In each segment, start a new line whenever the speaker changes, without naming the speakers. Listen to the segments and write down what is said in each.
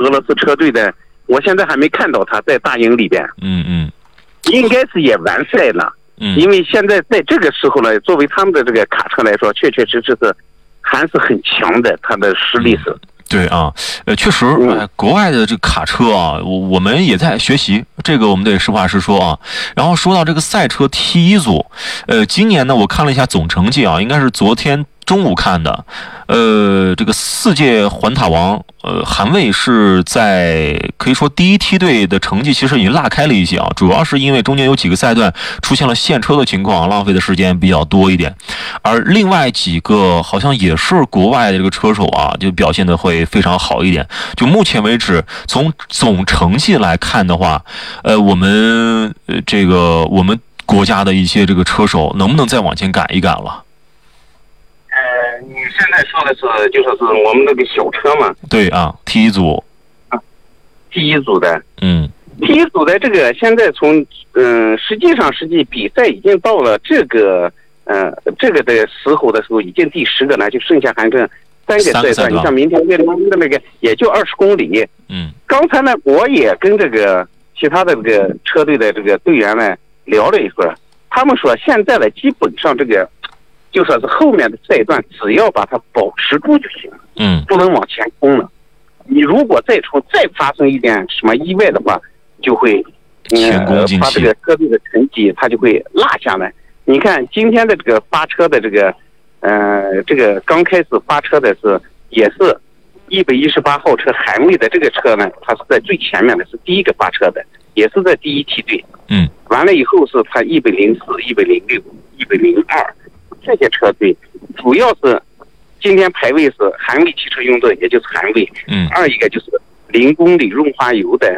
俄罗斯车队的，我现在还没看到他在大营里边。应该是也完赛了。因为现在在这个时候呢，作为他们的这个卡车来说，确确实实是还是很强的，他的实力是。
对啊，确实，国外的这个卡车啊，我们也在学习，这个我们得实话实说啊。然后说到这个赛车 T1组，今年呢，我看了一下总成绩啊，应该是昨天中午看的，这个4届环塔王，韩卫是在可以说第一梯队的成绩其实已经落开了一些啊，主要是因为中间有几个赛段出现了限车的情况，浪费的时间比较多一点，而另外几个好像也是国外的这个车手啊，就表现的会非常好一点。就目前为止，从总成绩来看的话，我们国家的一些这个车手能不能再往前赶一赶了？
你现在说的是就说是我们那个小车嘛？
对啊，T1组
，T1组的，T1组的这个现在从实际比赛已经到了这个的时候已经第10个了，就剩下还剩3个赛段。你像明天越南的那个也就20公里。刚才呢，我也跟这个其他的这个车队的这个队员呢聊了一会儿，他们说现在呢基本上这个。就说是后面的赛段，只要把它保持住就行了，不能往前冲了。你如果再发生一点什么意外的话，就会把这个车队的成绩它就会落下来。你看今天的这个发车的这个刚开始发车的也是118号车韩卫的这个车呢，它是在最前面的，是第一个发车的，也是在第一梯队。完了以后是它104、106、102。这些车队主要是今天排位是韩卫汽车用的，也就是韩卫。二一个就是0公里润滑油的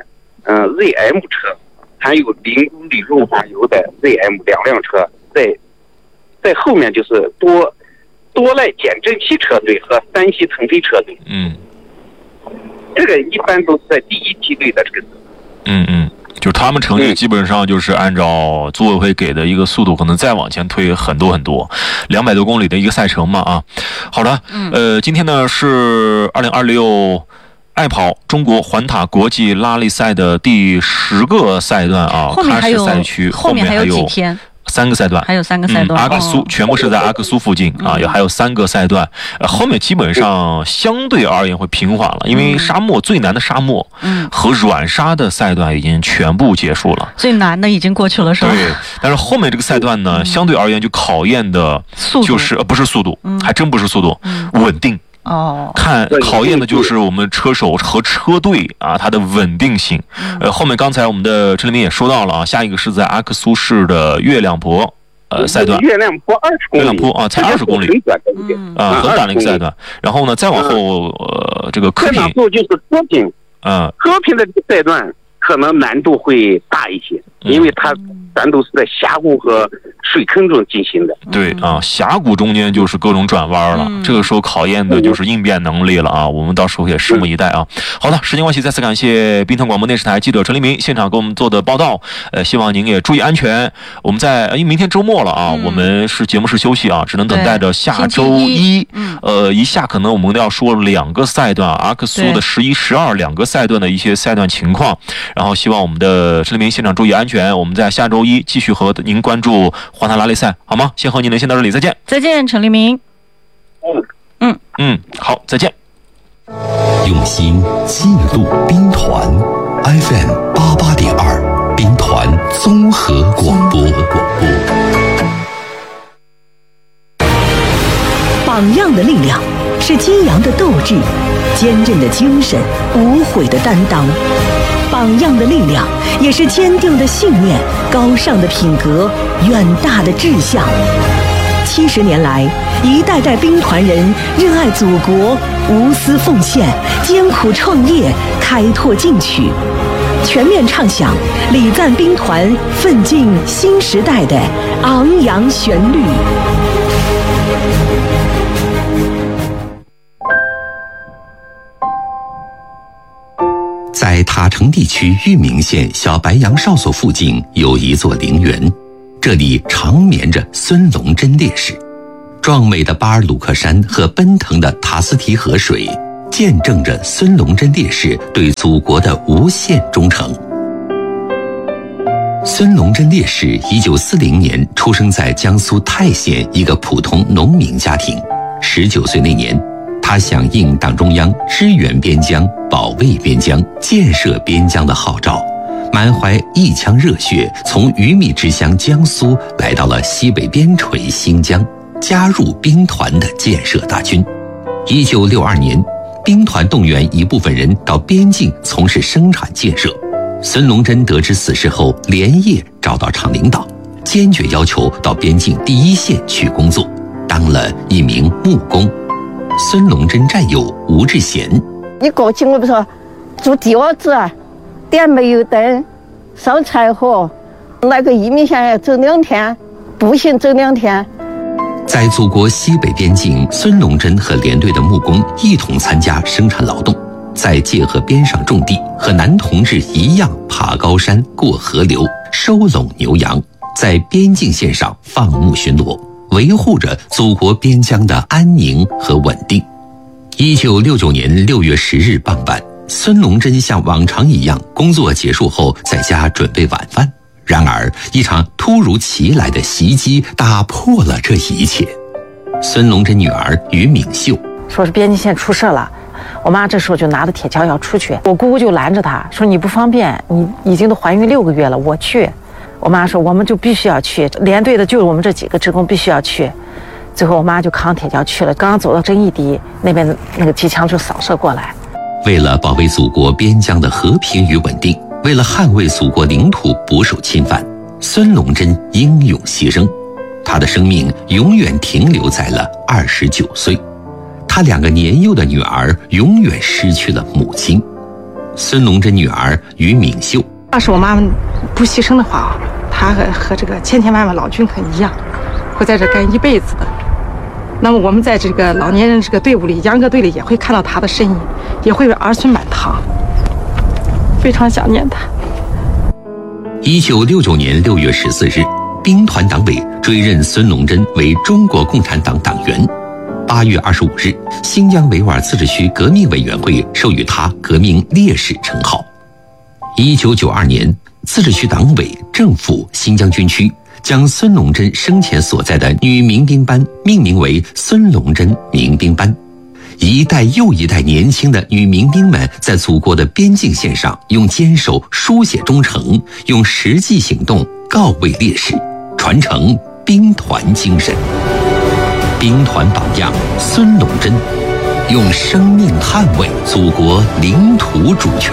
ZM 车，还有0公里润滑油的 ZM 2辆车，在后面就是多赖减震器车队和3系腾飞车队。这个一般都是在第一梯队的这个。
就是他们成绩基本上就是按照组委会给的一个速度，可能再往前推很多很多，200多公里的一个赛程嘛啊。好的，今天呢是2026爱跑中国环塔国际拉力赛的第10个赛段啊，喀什赛区
后面还有几天
？3个赛段，
还有3个赛段，
阿克苏全部是在阿克苏附近啊，也还有3个赛段，后面基本上相对而言会平缓了，因为沙漠最难的沙漠和软沙的赛段已经全部结束了，
最难的已经过去了，是吧？
对，但是后面这个赛段呢，相对而言就考验的就是不是速度，还真不是速度，稳定。看考验的就是我们车手和车队啊，它的稳定性。后面刚才我们的陈立明也说到了啊，下一个是在阿克苏市的月亮坡赛段，
月亮坡20公里，
月亮坡啊，才20公里啊，很短的一个赛段。然后呢，再往后这个科平，
再往后就是科平，科平的赛段可能难度会大一些，因为它咱都是在峡谷和水坑中进行的。
对啊，峡谷中间就是各种转弯了，这个时候考验的就是应变能力了啊！我们到时候也拭目以待啊。好的，时间关系，再次感谢滨塘广播电视台记者陈立明现场给我们做的报道。希望您也注意安全。我们因为明天周末了啊，我们节目是休息啊，只能等待着下周一。一下可能我们要说2个赛段，阿克苏的11、12 2个赛段的一些赛段情况。然后希望我们的陈立明现场注意安全。我们在下周一继续和您关注环塔拉力赛，好吗？先和您连线到这里，再见。
再见，陈立明。
好，再见。
用心记录兵团 FM 88.2，兵团综合广播。
榜样的力量是激扬的斗志，坚韧的精神，无悔的担当。榜样的力量也是坚定的信念，高尚的品格，远大的志向。70年来，一代代兵团人热爱祖国，无私奉献，艰苦创业，开拓进取，全面唱响礼赞兵团奋进新时代的昂扬旋律。
在塔城地区玉明县小白杨哨所附近有一座陵园，这里长眠着孙龙珍烈士。壮美的巴尔鲁克山和奔腾的塔斯提河水见证着孙龙珍烈士对祖国的无限忠诚。孙龙珍烈士1940年出生在江苏泰县一个普通农民家庭。19岁那年，他响应党中央支援边疆、保卫边疆、建设边疆的号召，满怀一腔热血，从鱼米之乡江苏来到了西北边陲新疆，加入兵团的建设大军。1962年，兵团动员一部分人到边境从事生产建设。孙龙珍得知此事后，连夜找到厂领导，坚决要求到边境第一线去工作，当了一名木工。孙龙珍战友吴志贤：
一过去我不说住地窝子，点煤油灯，烧柴火，那个玉米线要走2天，步行走2天。
在祖国西北边境，孙龙珍和连队的木工一同参加生产劳动，在界河边上种地，和男同志一样爬高山、过河流、收拢牛羊，在边境线上放牧巡逻，维护着祖国边疆的安宁和稳定。1969年6月10日傍晚，孙龙珍像往常一样，工作结束后在家准备晚饭。然而，一场突如其来的袭击打破了这一切。孙龙珍女儿于敏秀
说是边境线出事了，我妈这时候就拿着铁锹要出去，我姑姑就拦着她说：“你不方便，你已经都怀孕6个月了，我去。”我妈说：“我们就必须要去，连队的就是我们这几个职工必须要去。”最后我妈就扛铁锹去了。刚刚走到真义堤那边，那个机枪就扫射过来。
为了保卫祖国边疆的和平与稳定，为了捍卫祖国领土不受侵犯，孙龙珍英勇牺牲，他的生命永远停留在了29岁。他2个年幼的女儿永远失去了母亲。孙龙珍女儿于敏秀：
要是我妈妈不牺牲的话，她和这个千万老军很一样，会在这干一辈子的。那么我们在这个老年人这个队伍里，秧歌队里也会看到她的身影，也会儿孙满堂，非常想念她。
1969年6月14日，兵团党委追认孙龙珍为中国共产党党员。8月25日，新疆维吾尔自治区革命委员会授予他革命烈士称号。1992年，自治区党委、政府、新疆军区将孙龙珍生前所在的女民兵班命名为孙龙珍民兵班。一代又一代年轻的女民兵们在祖国的边境线上，用坚守书写忠诚，用实际行动告慰烈士，传承兵团精神。兵团榜样孙龙珍，用生命捍卫祖国领土主权。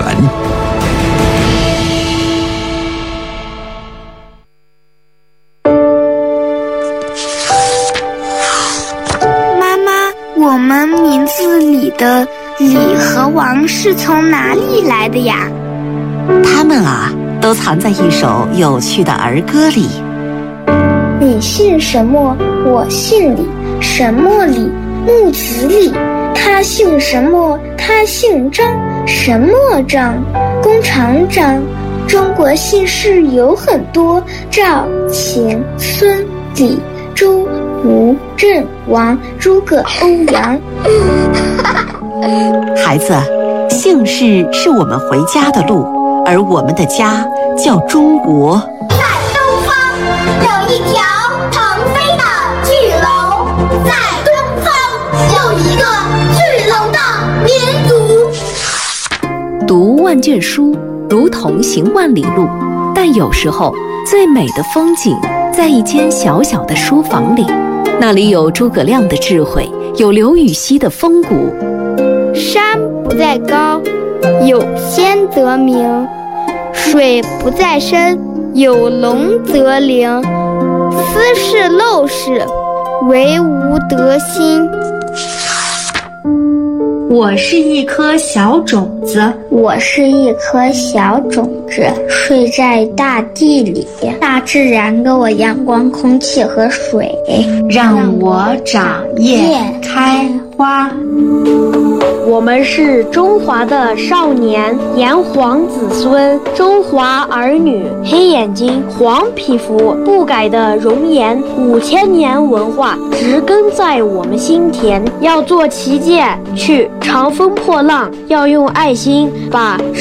我们名字里的李和王是从哪里来的呀？
他们啊，都藏在一首有趣的儿歌里。
你姓什么？我姓李。什么李？木子李。他姓什么？他姓张。什么张？弓长张。中国姓氏有很多，赵、秦、孙、李、周、吴、郑、王、诸葛、欧阳。
孩子，姓氏是我们回家的路，而我们的家叫中国。
在东方有一条腾飞的巨龙，在东方有一个巨龙的民族。
读万卷书，如同行万里路，但有时候最美的风景在一间小小的书房里，那里有诸葛亮的智慧，有刘禹锡的风骨。
山不在高，有仙则名；水不在深，有龙则灵。斯是陋室，惟吾德馨。
我是一颗小种子，
我是一颗小种子，睡在大地里。大自然给我阳光、空气和水，
让我长叶开花。
我们是中华的少年，炎黄子孙，中华儿女，黑眼睛，黄皮肤，不改的容颜，5000年文化植根在我们心田。要做旗舰，去长风破浪，要用爱心把